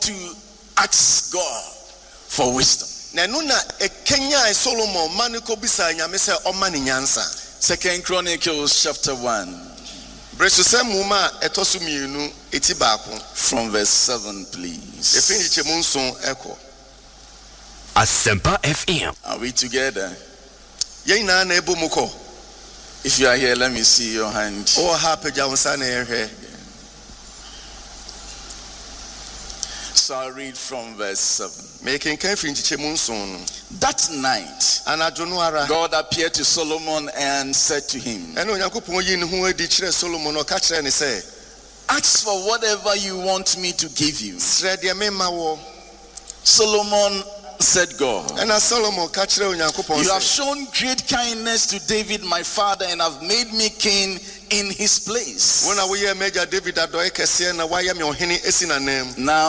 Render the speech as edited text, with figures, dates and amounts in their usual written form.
to ask God for wisdom. Second Chronicles chapter 1. From verse 7, please. Asempa FM. Are we together? If you are here, let me see your hand. So I'll read from verse 7. That night, God appeared to Solomon and said to him, ask for whatever you want me to give you. Solomon said, God, you have shown great kindness to David my father and have made me king in his place. Now